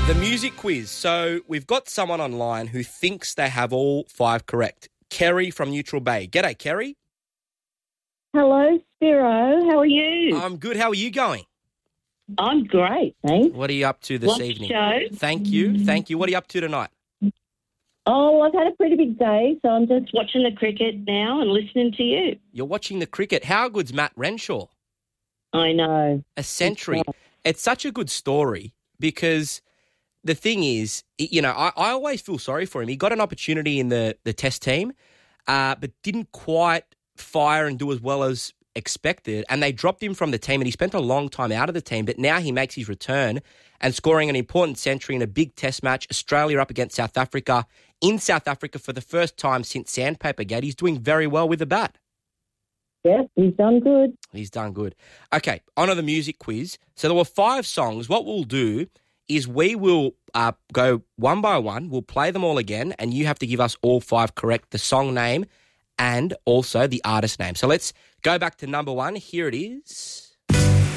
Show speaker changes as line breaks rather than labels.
The music quiz. So we've got someone online who thinks they have all 5 correct. Kerry from Neutral Bay. G'day, Kerry.
Hello, Spiro. How are you?
I'm good. How are you going?
I'm great, thanks.
What are you up to this
Watch
evening?
show.
Thank you. Thank you. What are you up to tonight?
Oh, I've had a pretty big day, so I'm just watching the cricket now and listening to you.
You're watching the cricket. How good's Matt Renshaw?
I know.
A century. It's such a good story because the thing is, you know, I always feel sorry for him. He got an opportunity in the test team, but didn't quite fire and do as well as expected, and they dropped him from the team, and he spent a long time out of the team, but now he makes his return and scoring an important century in a big test match, Australia up against South Africa, in South Africa for the first time since Sandpaper Gate. He's doing very well with the bat.
Yes, he's done good.
He's done good. Okay, on to the music quiz. So there were 5 songs. What we'll do is we will go one by one. We'll play them all again, and you have to give us all 5 correct, the song name and also the artist name. So let's go back to number 1. Here it is.